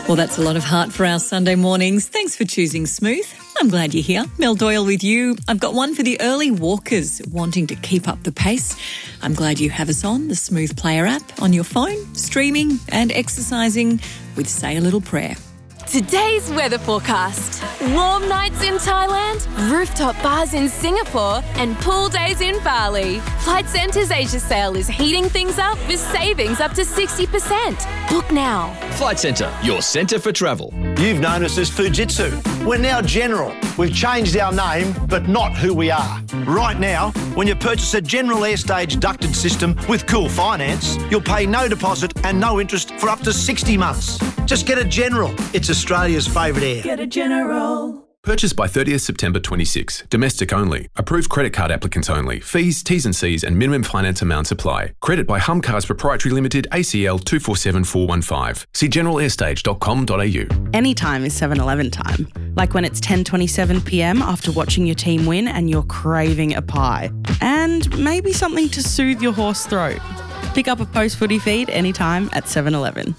Well, that's a lot of heart for our Sunday mornings. Thanks for choosing Smooth. I'm glad you're here. Mel Doyle with you. I've got one for the early walkers wanting to keep up the pace. I'm glad you have us on the Smooth Player app on your phone, streaming and exercising with Say a Little Prayer. Today's weather forecast. Warm nights in Thailand, rooftop bars in Singapore, and pool days in Bali. Flight Centre's Asia sale is heating things up with savings up to 60%. Book now. Flight Centre, your centre for travel. You've known us as Fujitsu. We're now General. We've changed our name, but not who we are. Right now, when you purchase a General Airstage ducted system with Cool Finance, you'll pay no deposit and no interest for up to 60 months. Just get a General. It's Australia's favourite air. Get a General. Purchased by 30th September 26. Domestic only. Approved credit card applicants only. Fees, T's and C's and minimum finance amounts apply. Credit by Humcars Proprietary Limited, ACL 247415. See generalairstage.com.au. Anytime is 7-Eleven time. Like when it's 10:27pm after watching your team win and you're craving a pie. And maybe something to soothe your hoarse throat. Pick up a post-footy feed anytime at 7-Eleven.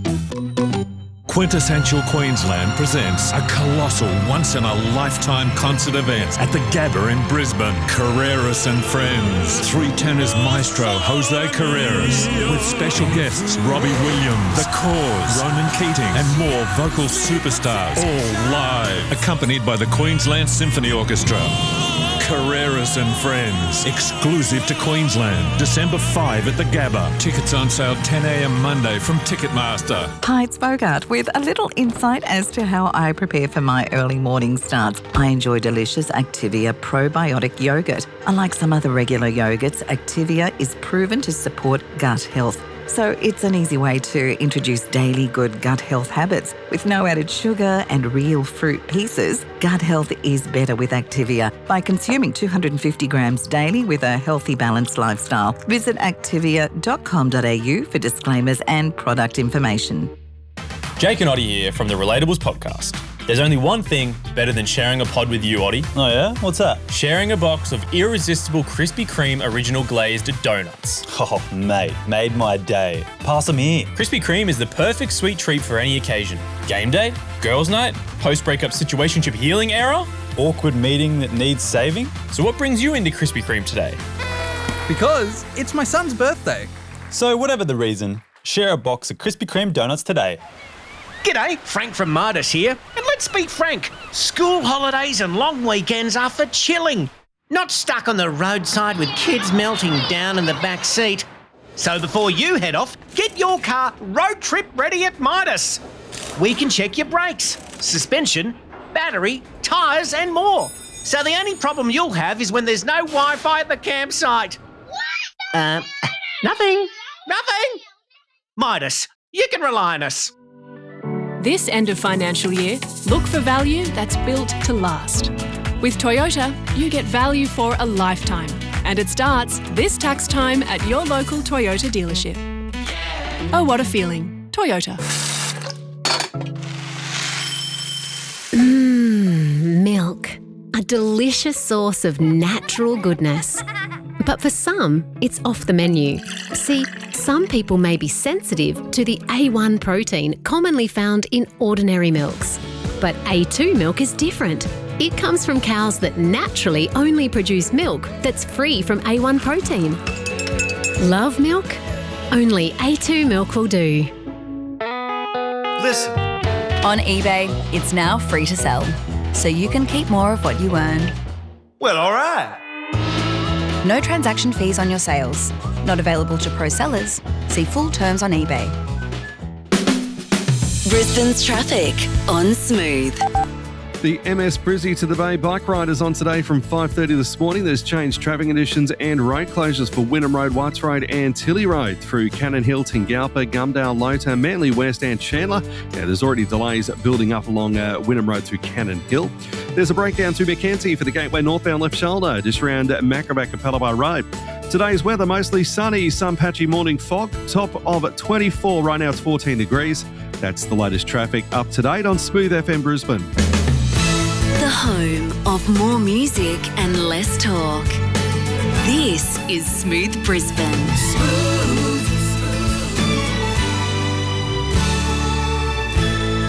Quintessential Queensland presents a colossal once-in-a-lifetime concert event at the Gabba in Brisbane. Carreras and Friends. Three tenors maestro Jose Carreras with special guests Robbie Williams, The Cause, Ronan Keating and more vocal superstars, all live. Accompanied by the Queensland Symphony Orchestra. Carreras and Friends. Exclusive to Queensland. December 5 at the Gabba. Tickets on sale 10am Monday from Ticketmaster. Hi, it's Bogart with a little insight as to how I prepare for my early morning starts. I enjoy delicious Activia probiotic yogurt. Unlike some other regular yogurts, Activia is proven to support gut health. So it's an easy way to introduce daily good gut health habits. With no added sugar and real fruit pieces, gut health is better with Activia by consuming 250 grams daily with a healthy, balanced lifestyle. Visit activia.com.au for disclaimers and product information. Jake and Oddie here from the Relatables podcast. There's only one thing better than sharing a pod with you, Oddie. Oh yeah? What's that? Sharing a box of irresistible Krispy Kreme original glazed donuts. Oh, mate, made my day. Pass them here. Krispy Kreme is the perfect sweet treat for any occasion. Game day, girls' night, post-breakup situationship healing era. Awkward meeting that needs saving. So what brings you into Krispy Kreme today? Because it's my son's birthday. So whatever the reason, share a box of Krispy Kreme donuts today. G'day, Frank from Midas here. And let's be frank, school holidays and long weekends are for chilling, not stuck on the roadside with kids melting down in the back seat. So before you head off, get your car road trip ready at Midas. We can check your brakes, suspension, battery, tyres and more. So the only problem you'll have is when there's no Wi-Fi at the campsite. Nothing. Midas, you can rely on us. This end of financial year, look for value that's built to last. With Toyota, you get value for a lifetime, and it starts this tax time at your local Toyota dealership. Oh, what a feeling. Toyota. Milk. A delicious source of natural goodness. But for some, it's off the menu. See, some people may be sensitive to the A1 protein commonly found in ordinary milks. But A2 milk is different. It comes from cows that naturally only produce milk that's free from A1 protein. Love milk? Only A2 milk will do. Listen. On eBay, it's now free to sell, so you can keep more of what you earn. Well, all right. No transaction fees on your sales. Not available to pro sellers. See full terms on eBay. Brisbane's traffic on Smooth. The MS Brizzy to the Bay bike ride is on today from 5:30 this morning. There's changed traffic conditions and road closures for Wynnum Road, Watts Road and Tilly Road through Cannon Hill, Tingalpa, Gumdale, Lota, Manly West and Chandler. There's already delays building up along Wynnum Road through Cannon Hill. There's a breakdown to Mackenzie for the Gateway northbound left shoulder, just around Macroback Capella Road. Today's weather, mostly sunny, some patchy morning fog, top of 24, right now it's 14 degrees. That's the latest traffic up to date on Smooth FM Brisbane. The home of more music and less talk. This is Smooth Brisbane.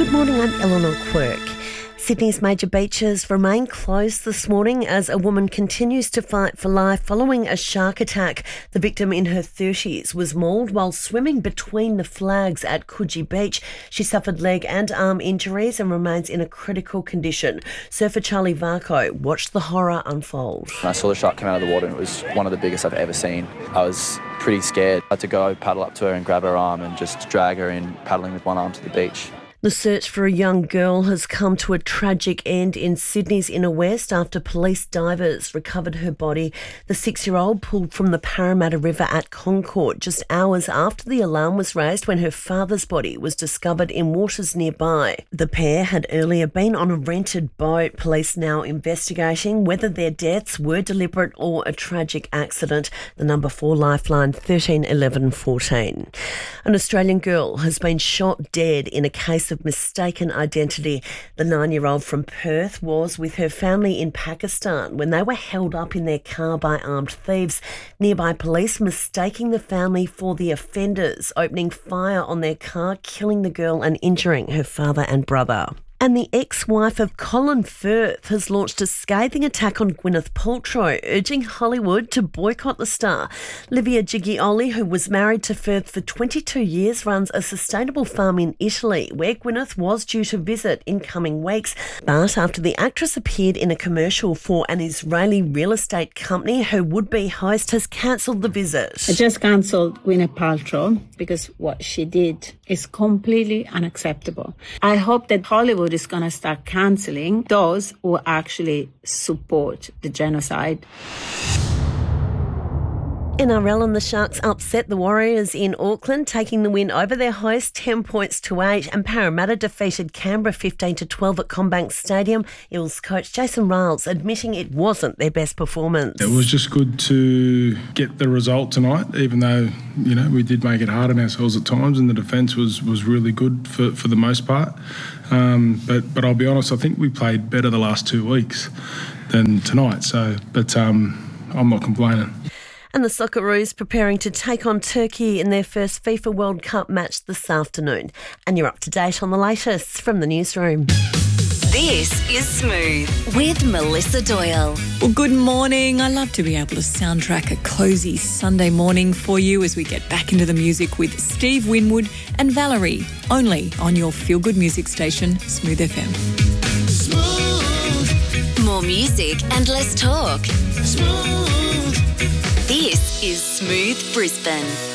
Good morning, I'm Eleanor Quirk. Sydney's major beaches remain closed this morning as a woman continues to fight for life following a shark attack. The victim, in her 30s, was mauled while swimming between the flags at Coogee Beach. She suffered leg and arm injuries and remains in a critical condition. Surfer Charlie Varco watched the horror unfold. I saw the shark come out of the water and it was one of the biggest I've ever seen. I was pretty scared. I had to go paddle up to her and grab her arm and just drag her in, paddling with one arm to the beach. The search for a young girl has come to a tragic end in Sydney's inner west after police divers recovered her body. The 6-year-old pulled from the Parramatta River at Concord just hours after the alarm was raised when her father's body was discovered in waters nearby. The pair had earlier been on a rented boat. Police now investigating whether their deaths were deliberate or a tragic accident. The number 4 lifeline 13 11 14. An Australian girl has been shot dead in a case of mistaken identity. The 9-year-old from Perth was with her family in Pakistan when they were held up in their car by armed thieves. Nearby police mistaking the family for the offenders, opening fire on their car, killing the girl and injuring her father and brother. And the ex-wife of Colin Firth has launched a scathing attack on Gwyneth Paltrow, urging Hollywood to boycott the star. Livia Giglioli, who was married to Firth for 22 years, runs a sustainable farm in Italy, where Gwyneth was due to visit in coming weeks. But after the actress appeared in a commercial for an Israeli real estate company, her would-be host has cancelled the visit. I just cancelled Gwyneth Paltrow because what she did is completely unacceptable. I hope that Hollywood is going to start cancelling those who actually support the genocide. NRL and the Sharks upset the Warriors in Auckland, taking the win over their host 10 points to 8, and Parramatta defeated Canberra 15-12 at CommBank Stadium. Eels coach Jason Riles admitting it wasn't their best performance. It was just good to get the result tonight, even though, you know, we did make it hard on ourselves at times, and the defence was really good for the most part. But I'll be honest, I think we played better the last 2 weeks than tonight. I'm not complaining. And the Socceroos preparing to take on Turkey in their first FIFA World Cup match this afternoon. And you're up to date on the latest from the newsroom. This is Smooth with Melissa Doyle. Well, good morning. I love to be able to soundtrack a cosy Sunday morning for you as we get back into the music with Steve Winwood and Valerie, only on your feel-good music station, Smooth FM. Smooth. More music and less talk. Smooth. This is Smooth Brisbane.